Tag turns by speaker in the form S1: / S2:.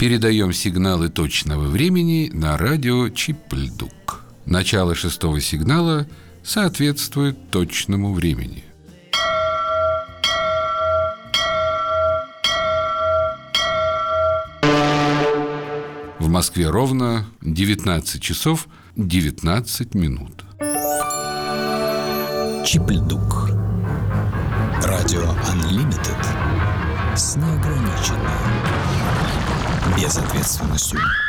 S1: Передаем сигналы точного времени на радио Чип-Льдук. Начало 6-го сигнала соответствует точному времени. В Москве ровно 19 часов 19 минут.
S2: Чип-Льдук. Радио Unlimited с неограниченной безответственностью.